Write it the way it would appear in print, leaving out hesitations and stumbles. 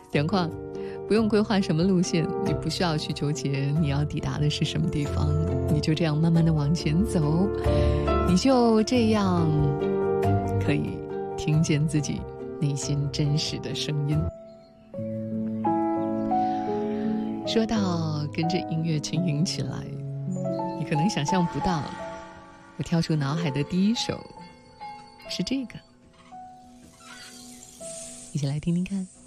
两况不用规划什么路线，你不需要去纠结你要抵达的是什么地方，你就这样慢慢的往前走，你就这样可以听见自己内心真实的声音。说到跟着音乐轻盈起来，你可能想象不到，我跳出脑海的第一首是这个，一起来听听看。